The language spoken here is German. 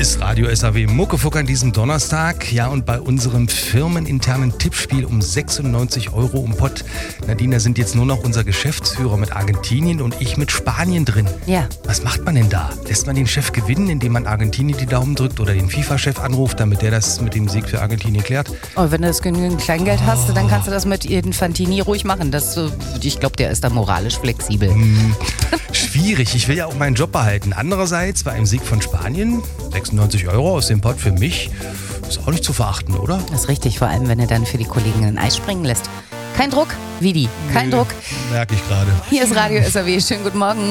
ist Radio SAW Muckefuck an diesem Donnerstag. Ja, und bei unserem firmeninternen Tippspiel um 96 € im Pott. Nadine, da sind jetzt nur noch unser Geschäftsführer mit Argentinien und ich mit Spanien drin. Ja. Was macht man denn da? Lässt man den Chef gewinnen, indem man Argentinien die Daumen drückt oder den FIFA-Chef anruft, damit der das mit dem Sieg für Argentinien klärt? Und wenn du das genügend Kleingeld hast, dann kannst du das mit Infantini ruhig machen. Ich glaube, der ist da moralisch flexibel. Schwierig. Ich will ja auch meinen Job behalten. Andererseits, bei einem Sieg von Spanien, 96 € aus dem Pott für mich, ist auch nicht zu verachten, oder? Das ist richtig, vor allem wenn er dann für die Kollegen ein Eis springen lässt. Kein Druck, Vidi, kein Druck. Merke ich gerade. Hier ist Radio SAW. Schönen guten Morgen.